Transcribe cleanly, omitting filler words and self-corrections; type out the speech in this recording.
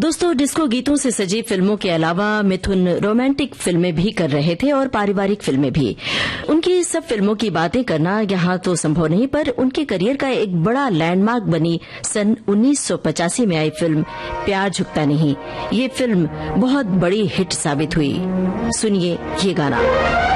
दोस्तों, डिस्को गीतों से सजी फिल्मों के अलावा मिथुन रोमांटिक फिल्में भी कर रहे थे और पारिवारिक फिल्में भी। उनकी सब फिल्मों की बातें करना यहां तो संभव नहीं, पर उनके करियर का एक बड़ा लैंडमार्क बनी सन 1985 में आई फिल्म प्यार झुकता नहीं। ये फिल्म बहुत बड़ी हिट साबित हुई। सुनिए ये गाना।